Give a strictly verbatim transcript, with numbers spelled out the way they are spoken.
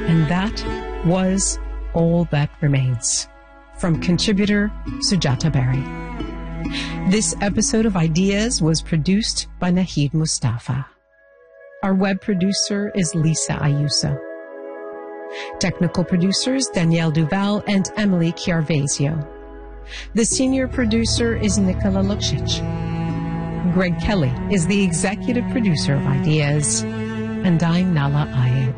And that was All That Remains, from contributor Sujata Berry. This episode of Ideas was produced by Nahid Mustafa. Our web producer is Lisa Ayuso. Technical producers Danielle Duval and Emily Chiarvesio. The senior producer is Nikola Luksic. Greg Kelly is the executive producer of Ideas. And I'm Nala Iyer.